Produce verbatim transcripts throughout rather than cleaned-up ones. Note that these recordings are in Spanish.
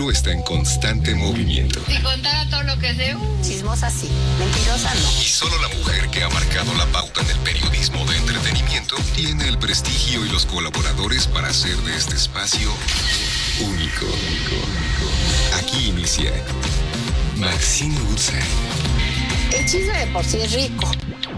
mundo está en constante movimiento. Si contara todo lo que sé, uh. chismosa sí, mentirosa no. Y solo la mujer que ha marcado la pauta en el periodismo de entretenimiento tiene el prestigio y los colaboradores para hacer de este espacio único. Aquí inicia Maxine Goodside. El chisme de por sí es rico.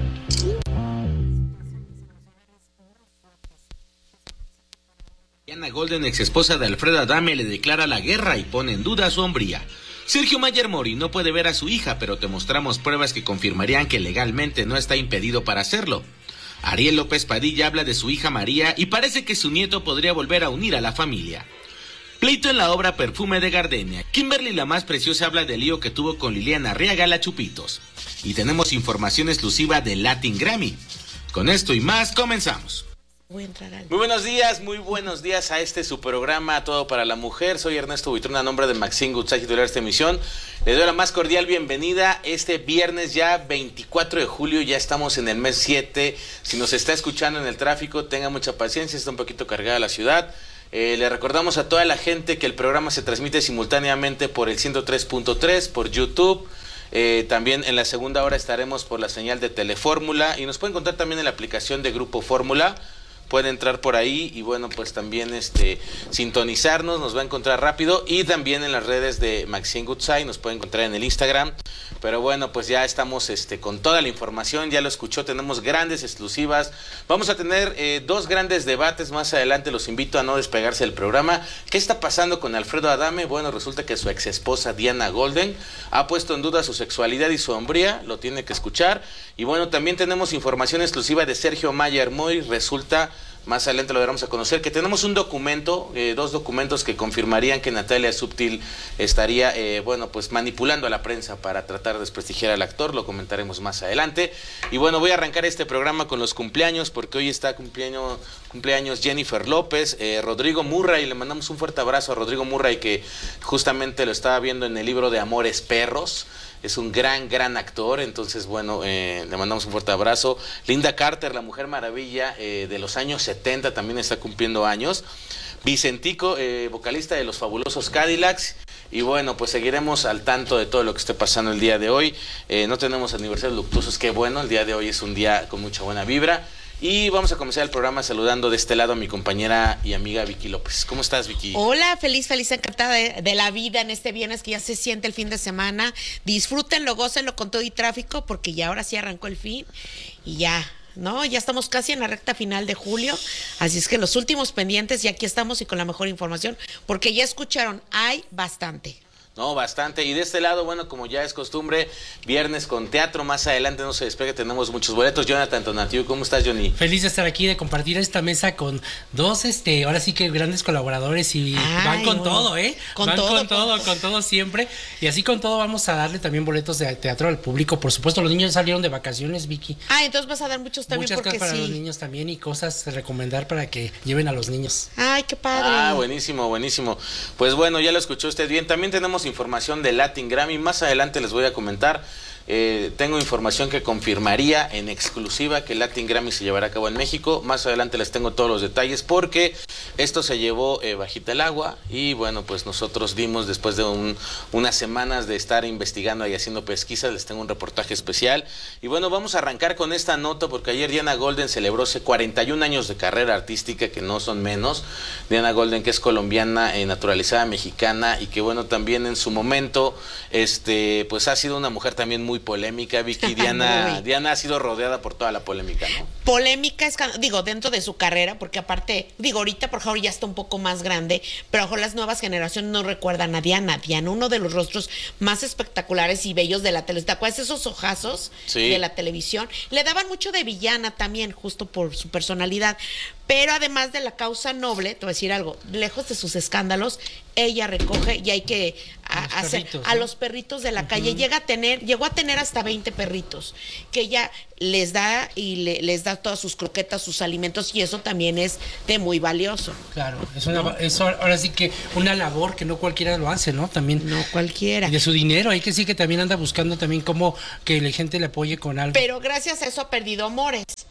Diana Golden, ex esposa de Alfredo Adame, le declara la guerra y pone en duda su hombría. Sergio Mayer Mori no puede ver a su hija, pero te mostramos pruebas que confirmarían que legalmente no está impedido para hacerlo. Ariel López Padilla habla de su hija María y parece que su nieto podría volver a unir a la familia. Pleito en la obra Perfume de Gardenia. Kimberly, la más preciosa, habla del lío que tuvo con Liliana Arriaga, la Chupitos. Y tenemos información exclusiva del Latin Grammy. Con esto y más, comenzamos. Voy a entrar al... Muy buenos días, muy buenos días a este su programa Todo para la Mujer. Soy Ernesto Buitrón, a nombre de Maxine Goodside, titular de esta emisión. Les doy la más cordial bienvenida este viernes ya veinticuatro de julio, ya estamos en el mes siete. Si nos está escuchando en el tráfico, tenga mucha paciencia, está un poquito cargada la ciudad. Eh, le recordamos a toda la gente que el programa se transmite simultáneamente por el ciento tres punto tres, por YouTube. Eh, también en la segunda hora estaremos por la señal de Telefórmula y nos pueden encontrar también en la aplicación de Grupo Fórmula. Puede entrar por ahí y bueno, pues también este sintonizarnos, nos va a encontrar rápido, y también en las redes de Maxine Goodside, nos puede encontrar en el Instagram. Pero bueno, pues ya estamos este con toda la información, ya lo escuchó, tenemos grandes exclusivas. Vamos a tener eh, dos grandes debates más adelante, los invito a no despegarse del programa. ¿Qué está pasando con Alfredo Adame? Bueno, resulta que su ex esposa Diana Golden ha puesto en duda su sexualidad y su hombría, lo tiene que escuchar. Y bueno, también tenemos información exclusiva de Sergio Mayer Mori. Resulta, más adelante lo daremos a conocer, que tenemos un documento, eh, dos documentos que confirmarían que Natalia Subtil estaría, eh, bueno, pues manipulando a la prensa para tratar de desprestigiar al actor. Lo comentaremos más adelante. Y bueno, voy a arrancar este programa con los cumpleaños, porque hoy está cumpleaños, cumpleaños Jennifer López, eh, Rodrigo Murray. Le mandamos un fuerte abrazo a Rodrigo Murray, que justamente lo estaba viendo en el libro de Amores Perros. Es un gran, gran actor, entonces, bueno, eh, le mandamos un fuerte abrazo. Linda Carter, la Mujer Maravilla eh, de los años setenta, también está cumpliendo años. Vicentico, eh, vocalista de los fabulosos Cadillacs. Y bueno, pues seguiremos al tanto de todo lo que esté pasando el día de hoy. Eh, no tenemos aniversarios luctuosos, qué bueno, el día de hoy es un día con mucha buena vibra. Y vamos a comenzar el programa saludando de este lado a mi compañera y amiga Vicky López. ¿Cómo estás, Vicky? Hola, feliz, feliz, encantada de, de la vida en este viernes que ya se siente el fin de semana. Disfrútenlo, gócenlo con todo y tráfico, porque ya ahora sí arrancó el fin y ya, ¿no? Ya estamos casi en la recta final de julio, así es que los últimos pendientes, y aquí estamos y con la mejor información, porque ya escucharon, hay bastante. No, bastante. Y de este lado, bueno, como ya es costumbre, viernes con teatro. Más adelante no se despegue, tenemos muchos boletos. Jonathan Tonatiu, ¿cómo estás, Johnny? Feliz de estar aquí, de compartir esta mesa con dos, este, ahora sí que grandes colaboradores, y Ay, van con bueno. todo, ¿eh? Con van todo, con todo, con... con todo siempre. Y así con todo vamos a darle también boletos de teatro al público. Por supuesto, los niños salieron de vacaciones, Vicky. Ah, entonces vas a dar muchos también. Muchas porque cosas para sí. los niños también, y cosas de recomendar para que lleven a los niños. Ay, qué padre. Ah, buenísimo, buenísimo. Pues bueno, ya lo escuchó usted bien. También tenemos información de Latin Grammy, más adelante les voy a comentar. Eh, tengo información que confirmaría en exclusiva que el Latin Grammy se llevará a cabo en México. Más adelante les tengo todos los detalles, porque esto se llevó eh, bajita el agua. Y bueno, pues nosotros dimos, después de un, unas semanas de estar investigando y haciendo pesquisas, les tengo un reportaje especial. Y bueno, vamos a arrancar con esta nota, porque ayer Diana Golden celebró cuarenta y un años de carrera artística, que no son menos. Diana Golden, que es colombiana, eh, naturalizada mexicana, y que bueno, también en su momento este pues ha sido una mujer también muy polémica, Vicky. Diana, Diana ha sido rodeada por toda la polémica, ¿no? Polémica, es, digo, dentro de su carrera, porque aparte, digo, ahorita por favor ya está un poco más grande, pero ojo, las nuevas generaciones no recuerdan a Diana. Diana, uno de los rostros más espectaculares y bellos de la televisión. ¿Te acuerdas esos ojazos sí. de la televisión? Le daban mucho de villana también, justo por su personalidad. Pero además de la causa noble, te voy a decir algo, lejos de sus escándalos, ella recoge y hay que a, los hacer perritos, a ¿no? los perritos de la uh-huh. calle. Llega a tener, llegó a tener hasta veinte perritos, que ella les da y le, les da todas sus croquetas, sus alimentos, y eso también es de muy valioso. Claro, es una, ¿no? Eso ahora sí que una labor que no cualquiera lo hace, ¿no? También. No cualquiera. Y de su dinero, hay que sí que también anda buscando también cómo que la gente le apoye con algo. Pero gracias a eso ha perdido amores.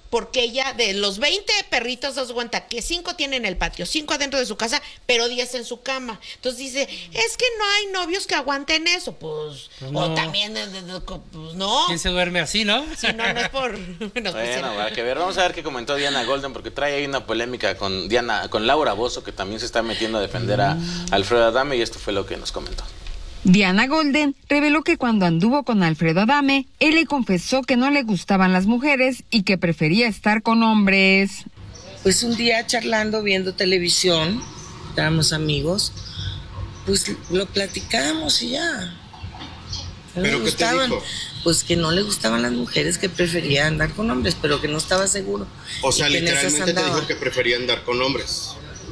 porque ella, de los veinte perritos, se da cuenta que cinco tienen el patio, cinco adentro de su casa, pero diez en su cama. Entonces dice, es que no hay novios que aguanten eso. Pues, Pues o no. también, eh, eh, pues no. ¿Quién se duerme así, no? Sí, no, no es por... Bueno, pues, Bueno, sí. habrá que ver. Vamos a ver qué comentó Diana Golden, porque trae ahí una polémica con Diana, con Laura Bozzo, que también se está metiendo a defender a Alfredo Adame, y esto fue lo que nos comentó. Diana Golden reveló que cuando anduvo con Alfredo Adame, él le confesó que no le gustaban las mujeres y que prefería estar con hombres. Pues un día charlando, viendo televisión, estábamos amigos, pues lo platicamos y ya. No ¿Pero le qué te gustaban, dijo? pues que no le gustaban las mujeres, que prefería andar con hombres, pero que no estaba seguro. O sea, y que en esas literalmente te andaba. dijo que prefería andar con hombres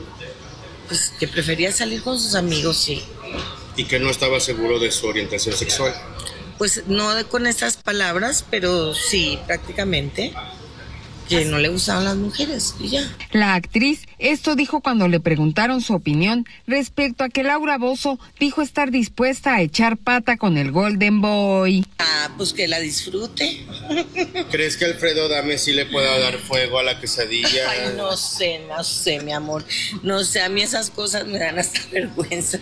Pues que prefería salir con sus amigos, sí. y que no estaba seguro de su orientación sexual. Pues no de- con esas palabras, pero sí, prácticamente, que no le gustaban las mujeres y ya. La actriz esto dijo cuando le preguntaron su opinión respecto a que Laura Bozzo dijo estar dispuesta a echar pata con el Golden Boy. Ah, pues que la disfrute. ¿Crees que Alfredo Adame sí le pueda dar fuego a la quesadilla? Ay, no sé, no sé, mi amor. No sé, a mí esas cosas me dan hasta vergüenza.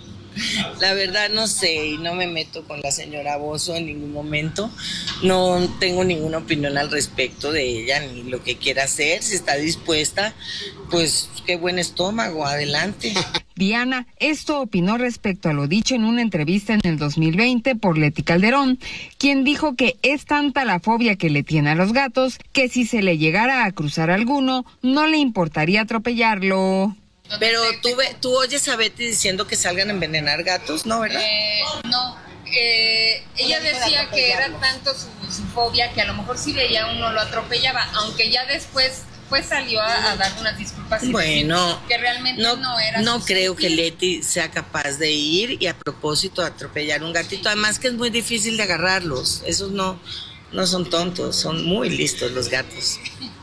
La verdad no sé y no me meto con la señora Bozzo en ningún momento. No tengo ninguna opinión al respecto de ella ni lo que quiera hacer. Si está dispuesta, pues qué buen estómago, adelante. Diana esto opinó respecto a lo dicho en una entrevista en el dos mil veinte por Leti Calderón, quien dijo que es tanta la fobia que le tiene a los gatos que si se le llegara a cruzar alguno, no le importaría atropellarlo. Pero tú, ve, tú oyes a Betty diciendo que salgan a envenenar gatos, ¿no, verdad? Eh, no, eh, ella decía que era tanto su, su fobia que a lo mejor si veía uno lo atropellaba, aunque ya después pues salió a, a dar unas disculpas y Bueno, decir que realmente no, no, era no su creo que sentir. Leti sea capaz de ir y a propósito atropellar un gatito. Además que es muy difícil de agarrarlos. Esos no, no son tontos, son muy listos los gatos.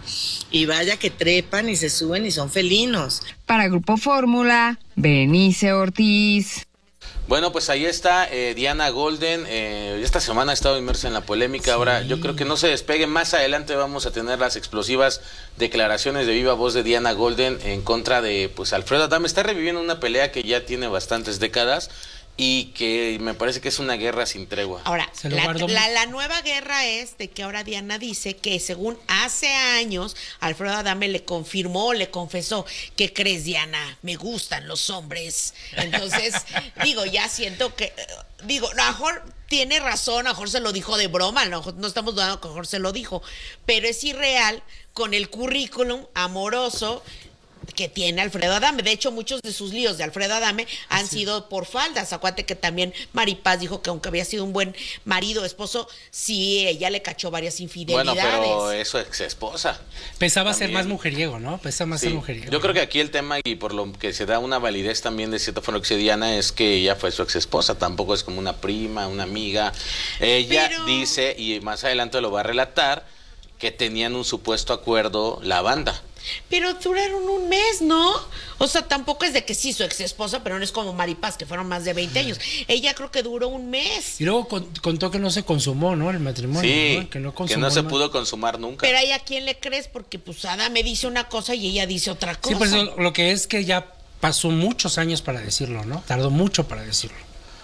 Y vaya que trepan y se suben y son felinos. Para Grupo Fórmula, Berenice Ortiz. Bueno, pues ahí está eh, Diana Golden. Eh, esta semana ha estado inmersa en la polémica. Ahora, yo creo que no se despegue. Más adelante vamos a tener las explosivas declaraciones de viva voz de Diana Golden en contra de pues Alfredo Adame. Está reviviendo una pelea que ya tiene bastantes décadas y que me parece que es una guerra sin tregua. Ahora, Se lo la, guardó la, mucho. la nueva guerra es de que ahora Diana dice que según hace años Alfredo Adame le confirmó, le confesó, ¿qué crees, Diana? Me gustan los hombres. Entonces, digo, ya siento que, eh, digo, a lo mejor tiene razón, a lo mejor se lo dijo de broma, a lo mejor no estamos dudando que a lo mejor se lo dijo, pero es irreal con el currículum amoroso que tiene Alfredo Adame. De hecho, muchos de sus líos de Alfredo Adame han sí. sido por faldas. Acuérdate que también Maripaz dijo que aunque había sido un buen marido, esposo, sí, ella le cachó varias infidelidades. Bueno, pero eso es ex esposa. Pensaba También. ser más mujeriego, ¿no? Pensaba más Sí. ser mujeriego. Yo creo que aquí el tema, y por lo que se da una validez también de cierta forma que dice Diana, es que ella fue su ex esposa, tampoco es como una prima, una amiga. Ella Pero... dice, y más adelante lo va a relatar, que tenían un supuesto acuerdo la banda. Pero duraron un mes, ¿no? O sea, tampoco es de que sí, su ex esposa, pero no es como Maripaz, que fueron más de veinte años. Ella creo que duró un mes. Y luego con- contó que no se consumó, ¿no? El matrimonio, Sí, ¿no? Que no, que consumó no se el ma- pudo consumar nunca. Pero ahí a quién le crees, porque pues Adame dice una cosa y ella dice otra cosa. Sí, pues lo, lo que es que ya pasó muchos años para decirlo, ¿no? Tardó mucho para decirlo.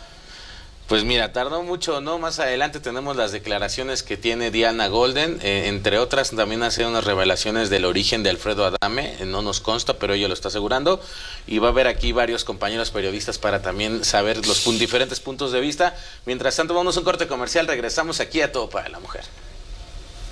Pues mira, tardó mucho, ¿no? Más adelante tenemos las declaraciones que tiene Diana Golden, eh, entre otras también hace unas revelaciones del origen de Alfredo Adame, eh, no nos consta, pero ella lo está asegurando, y va a haber aquí varios compañeros periodistas para también saber los pun- diferentes puntos de vista. Mientras tanto, vamos a un corte comercial, regresamos aquí a Todo para la Mujer.